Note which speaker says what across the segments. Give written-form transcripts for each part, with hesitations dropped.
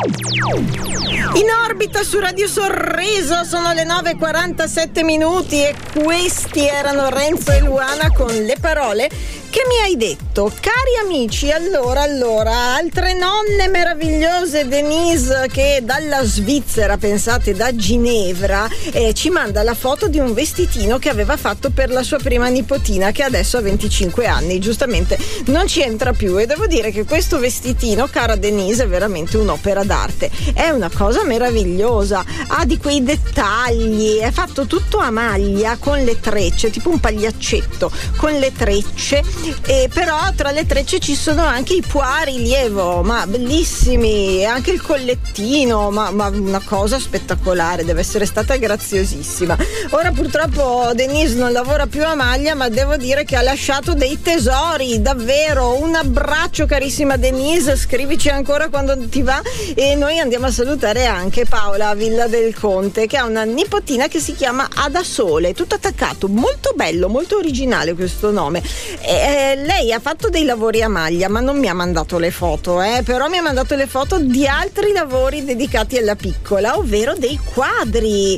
Speaker 1: In orbita su Radio Sorriso sono le 9:47 minuti e questi erano Renzo e Luana con le parole che mi hai detto. Cari amici, allora, altre nonne meravigliose, Denise che dalla Svizzera, pensate da Ginevra, ci manda la foto di un vestitino che aveva fatto per la sua prima nipotina che adesso ha 25 anni, giustamente non ci entra più, e devo dire che questo vestitino, cara Denise, è veramente un'opera d'arte, è una cosa meravigliosa, ha di quei dettagli, è fatto tutto a maglia con le trecce, tipo un pagliaccetto con le trecce, e però tra le trecce ci sono anche i pois rilievo, ma bellissimi, e anche il collettino, ma una cosa spettacolare, deve essere stata graziosissima. Ora purtroppo Denise non lavora più a maglia, ma devo dire che ha lasciato dei tesori, davvero. Un abbraccio carissima Denise, scrivici ancora quando ti va, e noi andiamo a salutare anche Paola a Villa del Conte, che ha una nipotina che si chiama Ada Sole, tutto attaccato, molto bello, molto originale questo nome. Lei ha fatto dei lavori a maglia, ma non mi ha mandato le foto, però mi ha mandato le foto di altri lavori dedicati alla piccola, ovvero dei quadri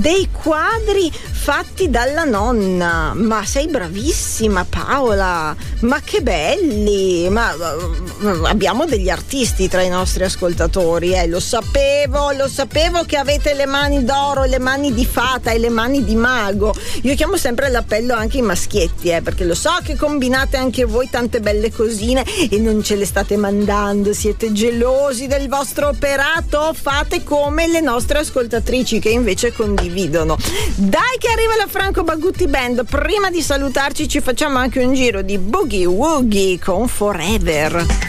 Speaker 1: fatti dalla nonna. Ma sei bravissima Paola, ma che belli, ma abbiamo degli artisti tra i nostri ascoltatori, lo sapevo che avete le mani d'oro, le mani di fata e le mani di mago. Io chiamo sempre all'appello anche i maschietti, perché lo so che combinate anche voi tante belle cosine e non ce le state mandando, siete gelosi del vostro operato, fate come le nostre ascoltatrici che invece condividono. Dai che arriva la Franco Bagutti Band, prima di salutarci ci facciamo anche un giro di Boogie Woogie con Forever.